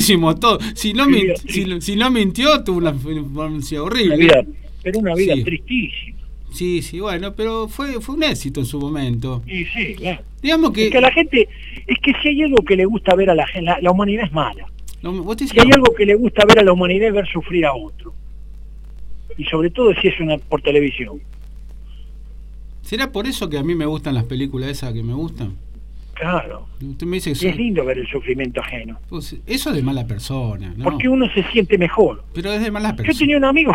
muchísimo todo. Si no, si no mintió, tuvo una infancia horrible. Una vida sí. Tristísima. Sí, bueno, pero fue un éxito en su momento. Sí, claro. Digamos que... Es que a la gente, es que si hay algo que le gusta ver a la gente, la humanidad es mala. Si hay algo que le gusta ver a la humanidad es ver sufrir a otro. Y sobre todo si es por televisión. ¿Será por eso que a mí me gustan las películas esas que me gustan? Claro. Usted me dice que es lindo ver el sufrimiento ajeno. Pues eso es de mala persona, ¿no? Porque uno se siente mejor. Pero es de mala persona. Yo tenía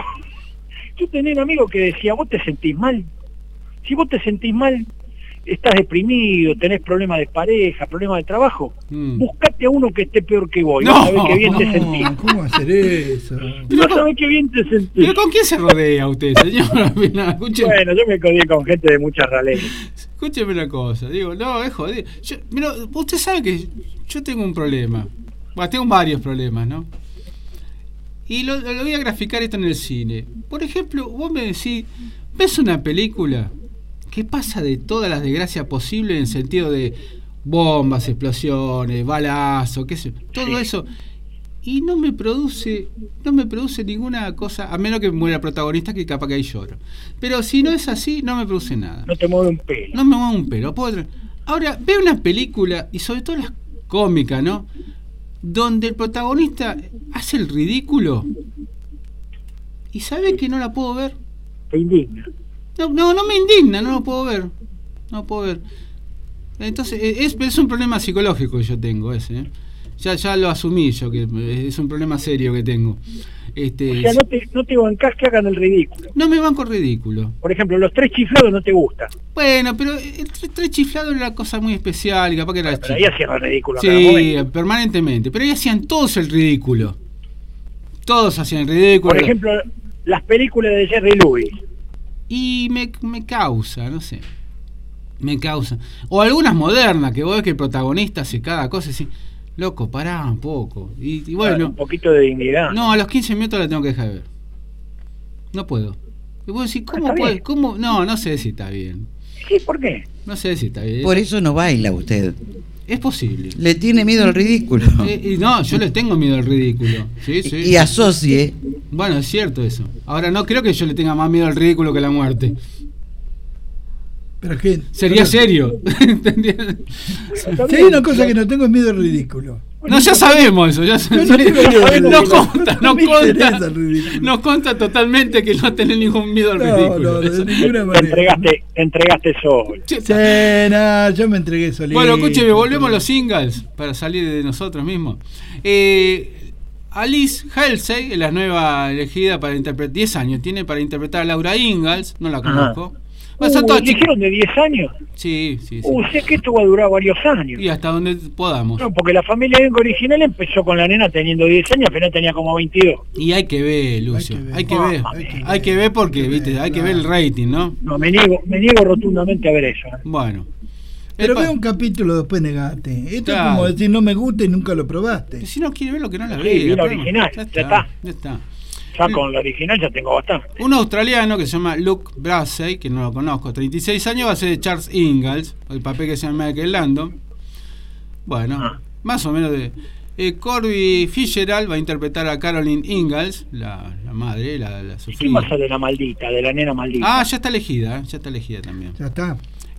un amigo que decía, vos te sentís mal. Si vos te sentís mal, estás deprimido, tenés problemas de pareja, problemas de trabajo, buscate a uno que esté peor que vos. No sabés qué bien te sentís. ¿Cómo hacer eso? No sabés qué bien te sentís. ¿Pero con quién se rodea usted, señor? Bueno, yo me codié con gente de muchas raleras. Escúcheme una cosa, digo, no, es jodido. Mira, usted sabe que yo tengo un problema. Bueno, tengo varios problemas, ¿no? Y lo voy a graficar esto en el cine. Por ejemplo, vos me decís, ¿ves una película que pasa de todas las desgracias posibles en el sentido de bombas, explosiones, balazos, qué sé, todo eso, y no me produce ninguna cosa, a menos que muera el protagonista, que capaz que ahí lloro. Pero si no es así, no me produce nada. No te mueve un pelo. No me mueve un pelo. Ahora, veo una película, y sobre todo las cómicas, ¿no?, donde el protagonista hace el ridículo y sabe que no la puedo ver. Te indigna. No me indigna, no lo puedo ver. No puedo ver. Entonces, es un problema psicológico que yo tengo ese, ¿eh? Ya lo asumí yo, que es un problema serio que tengo. O sea, no te bancás que hagan el ridículo. No me banco ridículo. Por ejemplo, los tres chiflados no te gustan. Bueno, pero el tres chiflados era una cosa muy especial y capaz que era... Pero ahí hacían el ridículo. Sí, permanentemente. Pero ahí hacían todos el ridículo. Todos hacían el ridículo. Por ejemplo, las películas de Jerry Lewis. Y me causa, no sé. Me causa. O algunas modernas, que vos ves que el protagonista hace cada cosa así. Loco, pará un poco. Y bueno. Un poquito de dignidad. No, a los 15 minutos la tengo que dejar de ver. No puedo. Y vos decís, ¿cómo puede? ¿Cómo? No sé si está bien. Sí, ¿por qué? No sé si está bien. Por eso no baila usted. Es posible. Le tiene miedo al ridículo. Y no, yo le tengo miedo al ridículo. Sí. Y asocie. Bueno, es cierto eso. Ahora, no creo que yo le tenga más miedo al ridículo que a la muerte. ¿Pero qué? Sería serio. Si hay una cosa que no tengo es miedo al ridículo. No, ya sabemos eso. Nos consta totalmente que no tenés ningún miedo al ridículo. No, de ninguna manera. Te entregaste solo. Sí, yo me entregué solito. Bueno, escúcheme, volvemos a los singles para salir de nosotros mismos. Alice Halsey es la nueva elegida para interpretar. 10 años tiene para interpretar a Laura Ingalls. No la conozco. ¿Dijeron de 10 años? Sí. Sé que esto va a durar varios años. Y hasta donde podamos. No, porque la familia original empezó con la nena teniendo 10 años, pero no tenía como 22. Y hay que ver, Lucio. Hay que ver porque, viste, hay que ver el rating, ¿no? No, me niego rotundamente a ver eso. Bueno. Pero ve un capítulo, después negate. Esto es como decir no me gusta y nunca lo probaste. Pero si no quiere ver lo que no la Sí, ve. la original, ya está. Ya con la original ya tengo bastante. Un australiano que se llama Luke Bracey, que no lo conozco, 36 años, va a ser de Charles Ingalls, el papel que se llama Michael Landon. Bueno, más o menos de... Corby Fitzgerald va a interpretar a Caroline Ingalls, la madre, la sufrida. ¿Quién va a ser de la maldita, de la nena maldita? Ya está elegida también. Ya está.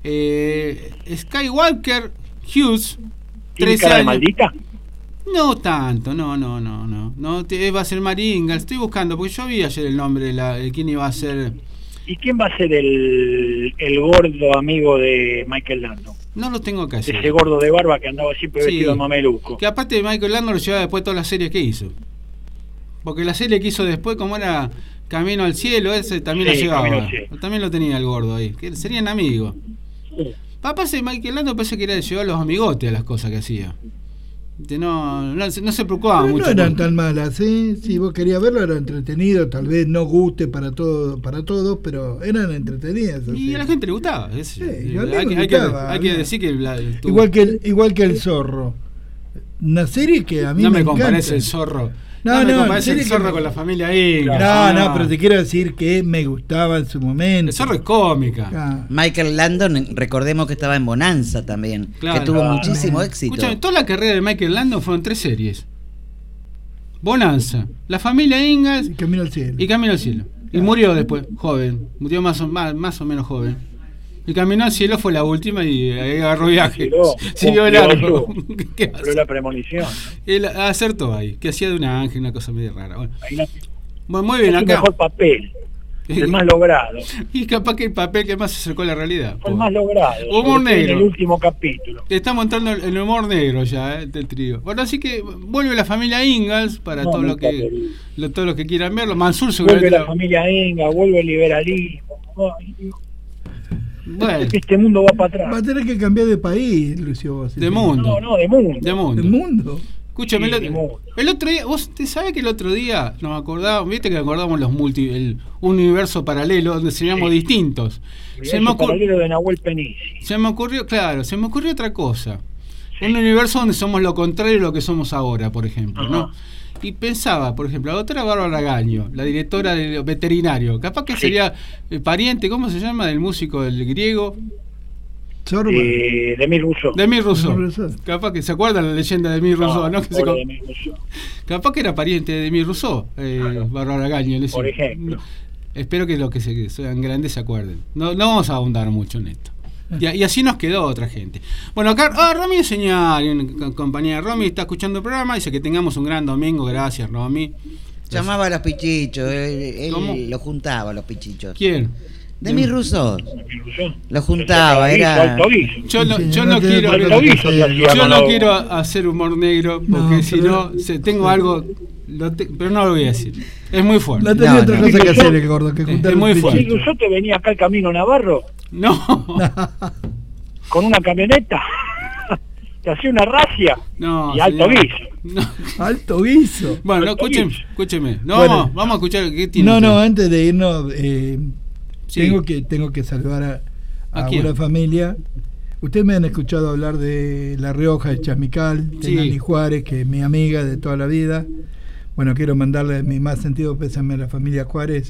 Skywalker Hughes, 13 años. ¿De maldita? No tanto, no, va a ser Mary Ingalls. Estoy buscando, porque yo vi ayer el nombre de quién iba a ser. ¿Y quién va a ser el gordo amigo de Michael Landon? No lo tengo acá. Ese gordo de barba que andaba siempre vestido de mameluco. Que aparte de Michael Landon lo llevaba después de todas las series que hizo. Porque la serie que hizo después, como era Camino al Cielo, ese también lo llevaba. También lo tenía el gordo ahí. Que serían amigos. Sí. Papá de Michael Landon parece que era de llevar los amigotes a las cosas que hacía. No se preocupaba pero mucho. No eran tan malas, ¿eh? Si vos querías verlo era entretenido, tal vez no guste para todos, pero eran entretenidas. Y a la gente le gustaba. Hay que decir que igual que El Zorro. Una serie que a mí no me encanta. compares El Zorro. No, me compares El Zorro con la familia Ingalls. No, pero te quiero decir que me gustaba en su momento. El Zorro es cómica. Michael Landon, recordemos que estaba en Bonanza también, que tuvo muchísimo éxito. Escúchame, toda la carrera de Michael Landon fueron 3 series. Bonanza. La familia Ingalls Y Camino al Cielo. y Camino al Cielo. Y murió después, joven. Murió más o menos joven. Y Camino al Cielo fue la última y ahí agarró viaje. Siguió largo. ¿Qué Pero la premonición. Él acertó ahí, que hacía de un ángel, una cosa medio rara. Bueno, Ahí la- bueno, muy bien, es el acá. mejor papel, el más logrado. Y capaz que el papel que más se acercó a la realidad. Fue el más logrado. Humor sobre todo negro. En el último capítulo. Estamos entrando en el humor negro ya, del trío. Bueno, así que vuelve la familia Ingalls para No, todo no lo está que querido. todo lo que quieran verlo. Mansur Vuelve seguramente. la familia Enga, vuelve el liberalismo. Ay, Dios. Bueno, Este mundo va para Va a atrás. tener que cambiar de país, Lucio. Vos, de mundo. No, de mundo. De mundo. ¿De mundo? Escúchame, Sí, de mundo. el otro día, vos te sabés que el otro día nos acordábamos, viste que acordamos el universo paralelo donde seríamos distintos. Se me, Ese paralelo de Nahuel Penici. se me ocurrió otra cosa. Un universo donde somos lo contrario de lo que somos ahora, por ejemplo, ¿no? Y pensaba, por ejemplo, la doctora Bárbara Gaño, la directora del veterinario, capaz que sería pariente, ¿cómo se llama? Del músico del griego, Sorba. De Emile Rousseau. de Emile Rousseau. Emile Rousseau. Capaz que se acuerdan la leyenda de Emile Rousseau, ¿no? Que se pobre co- de Emile Rousseau. Capaz que era pariente de Emile Rousseau, Bárbara Gaño. le Por decía. ejemplo. Espero que los que sean grandes se acuerden. No vamos a ahondar mucho en esto. Y así nos quedó otra gente. Bueno, acá Romy Señal, compañía de Romy, está escuchando el programa. Dice que tengamos un gran domingo. Gracias, Romy. Llamaba a los pichichos, él ¿Cómo? los juntaba a los pichichos. ¿Quién? De mis rusos. Emile Rousseau. Los juntaba, era. Alto guiso. Yo no Sí, quiero. no tiene por qué Alto guiso te hacía Yo con no los- quiero hacer humor negro porque No, si pero- no tengo algo, pero no lo voy a decir. Es muy fuerte. No tenía No, otra no. cosa que Rousseau- hacer el gordo que juntar es muy un fuerte. Emile pichito. Rousseau te venía acá al Camino Navarro No, con una camioneta. Te hacía una racia. no. Y alto señor. guiso. No. Alto guiso. Bueno, no, Alto escúcheme, guiso. escúcheme. No, Bueno. vamos a escuchar qué tiene. No, usted. antes de irnos, Sí. tengo que saludar ¿A a quién? una familia. Ustedes me han escuchado hablar de La Rioja, de Chasmical, de Sí. Nani Juárez, que es mi amiga de toda la vida. Bueno, quiero mandarle mi más sentido pésame a la familia Juárez.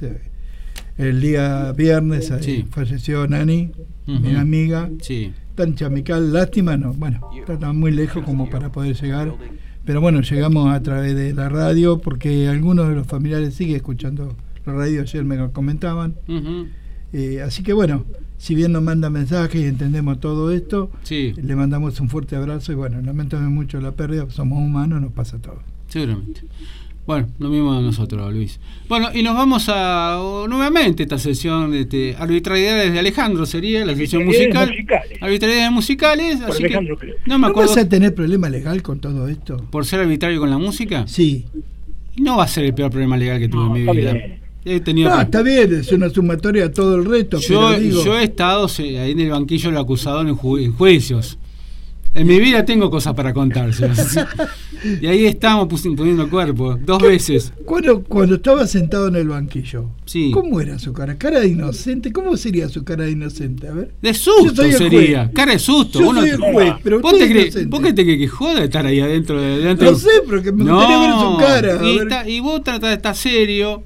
El día viernes Sí. falleció Nani, Ujú. mi amiga. Sí. Está en Chasmical, lástima, no, bueno, está muy lejos como para poder llegar. Pero bueno, llegamos a través de la radio porque algunos de los familiares siguen escuchando la radio, ayer me lo comentaban. Ujú. Así que bueno, si bien nos manda mensajes y entendemos todo esto, Sí, le mandamos un fuerte abrazo y bueno, lamentamos mucho la pérdida, somos humanos, nos pasa todo. seguramente. Bueno, lo mismo a nosotros, Luis. Bueno, y nos vamos a nuevamente esta sesión de arbitrariedades de Alejandro, sería la sesión musical. Musicales. Arbitrariedades musicales, Por así Alejandro que Creo. no me ¿No acuerdo vas a tener problema legal con todo esto? por ser arbitrario con la música. Sí. No va a ser el peor problema legal que tuve No, en mi está vida. bien. He tenido No, está bien, es una sumatoria a todo el resto, yo pero digo, he estado ahí en el banquillo del acusado en juicios. En mi vida tengo cosas para contarse. Y ahí estamos poniendo el cuerpo, 2 veces. cuando estaba sentado en el banquillo, Sí. ¿cómo era su cara? ¿Cara de inocente? ¿Cómo sería su cara de inocente? A ver. De Yo susto soy el sería. juez. Cara de susto. Yo Uno- soy el juez, pero ¿Vos usted te es crees? inocente. ¿Vos qué te crees que joda estar ahí adentro? No sé, pero que me gustaría ver su cara. a Y, ver. y vos tratás de estar serio,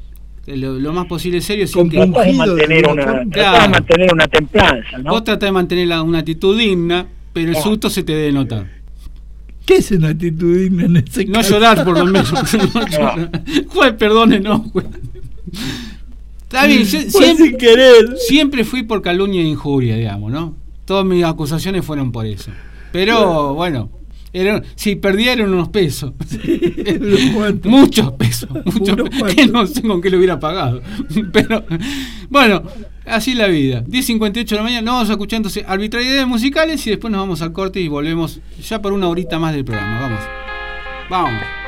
lo más posible serio, sin Con que, punto. Tratás de Ungido de mantener alguna una, forma. tratás Claro. de mantener una templanza, ¿no? vos tratás de mantener una actitud digna, pero el Claro. susto se te debe notar. ¿Qué es una actitud digna en ese No caso? llorar por lo menos. No llorar. Juez, perdone, no. Juez. Está bien, yo Fue siempre, sin querer. siempre fui por calumnia e injuria, digamos, ¿no? Todas mis acusaciones fueron por eso. Pero bueno, si perdieron unos pesos. Unos cuantos. Muchos pesos. Muchos Unos pesos, cuantos. que no sé con qué lo hubiera pagado. Pero bueno, así la vida. 10:58 de la mañana, nos vamos escuchando arbitrariedades musicales y después nos vamos al corte y volvemos ya por una horita más del programa. Vamos. Vamos.